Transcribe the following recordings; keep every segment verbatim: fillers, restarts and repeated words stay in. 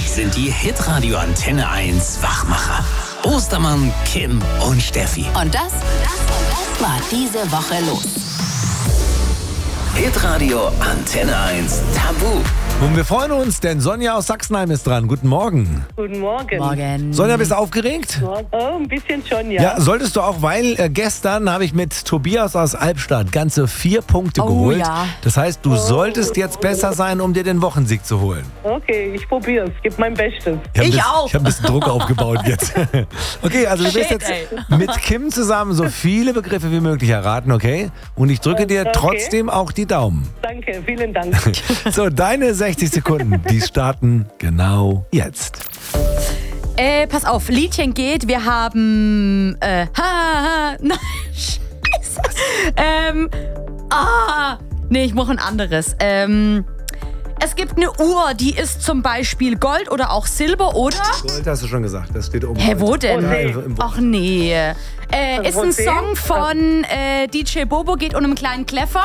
sind die Hitradio Antenne eins Wachmacher. Ostermann, Kim und Steffi. Und das, das war diese Woche los. Hitradio Antenne eins Tabu. Und wir freuen uns, denn Sonja aus Sachsenheim ist dran. Guten Morgen. Guten Morgen. Morgen. Sonja, bist du aufgeregt? Oh, ein bisschen schon, ja. Ja, solltest du auch, weil äh, gestern habe ich mit Tobias aus Albstadt ganze vier Punkte Oh, geholt. ja. Das heißt, du solltest jetzt besser sein, um dir den Wochensieg zu holen. Okay, ich probiere es. Gib mein Bestes. hab Ich ein bisschen, auch. Ich habe ein bisschen Druck aufgebaut jetzt. Okay, also du wirst Shit, jetzt ey. mit Kim zusammen so viele Begriffe wie möglich erraten, okay? Und ich drücke dir Okay. trotzdem auch die Daumen. Danke, vielen Dank. So, deine sechzig Sekunden, die starten genau jetzt. Äh, pass auf, Liedchen geht. Wir haben. Äh, ha, ha, nein, scheiße. Ähm, ah, nee, ich brauche ein anderes. Ähm, es gibt eine Uhr, die ist zum Beispiel Gold oder auch Silber, oder? Gold hast du schon gesagt, das steht oben. Hä, wo denn? Ja, Rosé. im- im- Ach nee. Äh, ist ein Rosé? Song von äh, D J Bobo, geht um einen kleinen Kleffer.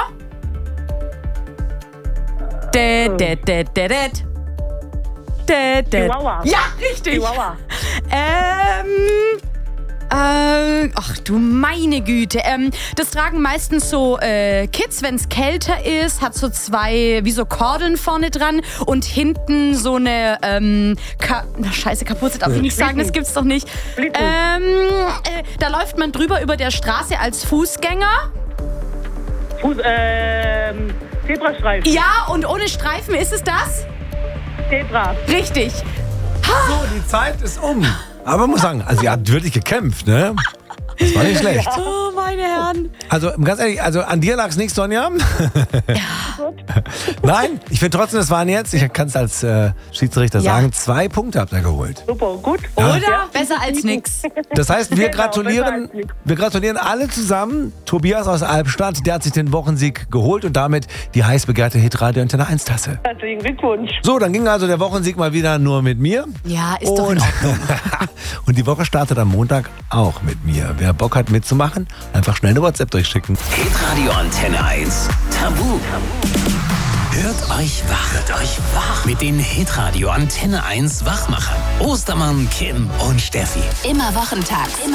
Dä, dä, dä, dä, dä. Dä, dä. Chihuahua. Ja, richtig. Chihuahua. Ähm. Äh, ach du meine Güte. Ähm, das tragen meistens so äh, Kids, wenn es kälter ist. Hat so zwei, wie so Kordeln vorne dran und hinten so eine, ähm, Ka na scheiße, kaputt darf ich nicht sagen, das gibt's doch nicht. Blitten. Ähm, äh, da läuft man drüber über der Straße als Fußgänger. Fuß, ähm, Zebrastreifen. Ja, und ohne Streifen ist es das? Zebra. Richtig. So, die Zeit ist um. Aber man muss sagen, also ihr habt wirklich gekämpft, ne? Das war nicht schlecht. Oh, meine Herren. Also ganz ehrlich, also an dir lag es nicht, Sonja. Nein, ich finde trotzdem, es waren jetzt, ich kann es als äh, Schiedsrichter Ja. sagen, zwei Punkte habt ihr geholt. Super, gut. Oder? Ja. Besser als nix. Das heißt, wir Genau, gratulieren, besser als nix. wir gratulieren alle zusammen. Tobias aus Albstadt, der hat sich den Wochensieg geholt und damit die heiß begehrte Hitradio Antenne eins Tasse. Herzlichen Glückwunsch. So, dann ging also der Wochensieg mal wieder nur mit mir. Ja, ist doch in Und, Ordnung. und die Woche startet am Montag auch mit mir. Wer Bock hat mitzumachen, einfach schnell eine WhatsApp durchschicken. Hitradio Antenne eins Tabu. Hört euch wach. Hört euch wach. Mit den Hitradio Antenne eins Wachmachern. Ostermann, Kim und Steffi. Immer Wochentag. Immer